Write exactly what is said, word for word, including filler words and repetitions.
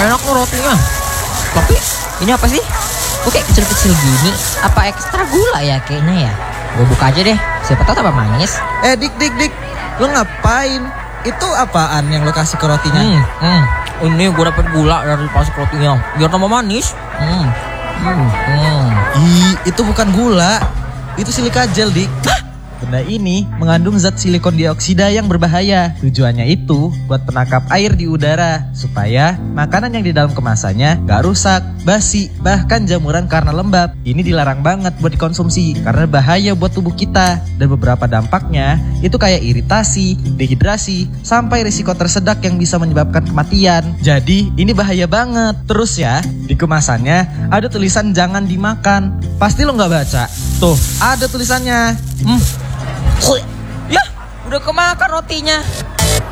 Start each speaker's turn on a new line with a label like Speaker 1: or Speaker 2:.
Speaker 1: enak kok rotinya. Tapi ini apa sih? Kok kayak kecil-kecil gini? Apa ekstra gula ya kayaknya ya? Gue buka aja deh, siapa tahu tambah manis.
Speaker 2: Eh dik dik dik, lo ngapain? Itu apaan yang lo kasih ke rotinya?
Speaker 1: Hmm, hmm. Ini gue dapet gula dari pas rotinya, biar tambah manis. Hmm, hmm, hmm.
Speaker 2: Ih, itu bukan gula, itu silika gel dik. Benda ini mengandung zat silikon dioksida yang berbahaya. Tujuannya itu buat penangkap air di udara supaya makanan yang di dalam kemasannya gak rusak, basi, bahkan jamuran karena lembab. Ini dilarang banget buat dikonsumsi karena bahaya buat tubuh kita. Dan beberapa dampaknya itu kayak iritasi, dehidrasi, sampai risiko tersedak yang bisa menyebabkan kematian. Jadi ini bahaya banget. Terus ya, di kemasannya ada tulisan jangan dimakan. Pasti lo gak baca. Tuh, ada tulisannya.
Speaker 1: Hmm. Ya, udah kemakan rotinya.